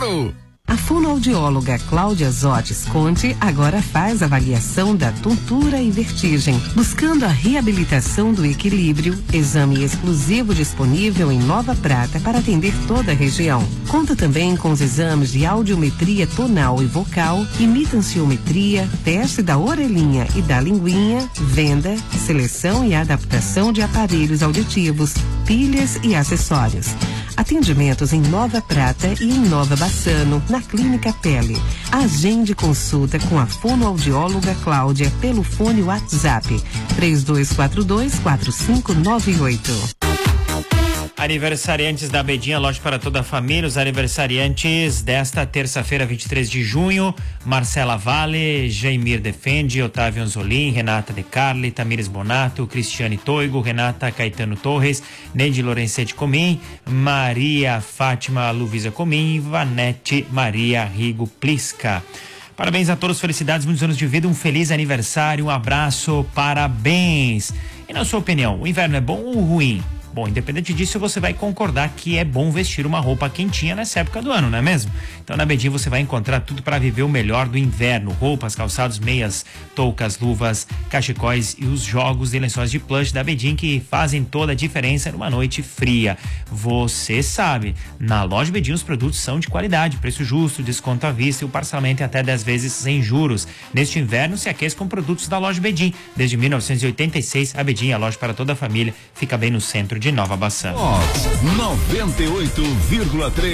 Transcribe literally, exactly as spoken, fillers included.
Claro! A fonoaudióloga Cláudia Zotes Conte agora faz avaliação da tontura e vertigem, buscando a reabilitação do equilíbrio, exame exclusivo disponível em Nova Prata para atender toda a região. Conta também com os exames de audiometria tonal e vocal, imitanciometria, teste da orelhinha e da linguinha, venda, seleção e adaptação de aparelhos auditivos, pilhas e acessórios. Atendimentos em Nova Prata e em Nova Bassano, na Clínica Pele. Agende consulta com a fonoaudióloga Cláudia pelo fone WhatsApp três dois quatro dois, quatro cinco nove oito. Aniversariantes da Bedinha, loja para toda a família. Os aniversariantes desta terça-feira, vinte e três de junho: Marcela Vale, Jaimir Defende, Otávio Anzolin, Renata De Carli, Tamires Bonato, Cristiane Toigo, Renata Caetano Torres, Neide Lorenzetti Comim, Maria Fátima Luvisa Comim e Vanete Maria Rigo Plisca. Parabéns a todos, felicidades, muitos anos de vida, um feliz aniversário, um abraço, parabéns. E na sua opinião, o inverno é bom ou ruim? Bom, independente disso, você vai concordar que é bom vestir uma roupa quentinha nessa época do ano, não é mesmo? Então na Bedin você vai encontrar tudo para viver o melhor do inverno: roupas, calçados, meias, toucas, luvas, cachecóis e os jogos e lençóis de plush da Bedin, que fazem toda a diferença numa noite fria. Você sabe, na loja Bedin os produtos são de qualidade, preço justo, desconto à vista e o parcelamento em até dez vezes sem juros. Neste inverno se aquece com produtos da loja Bedin. Desde mil novecentos e oitenta e seis, a Bedin, a loja para toda a família, fica bem no centro de de Nova Bassano. noventa e oito vírgula três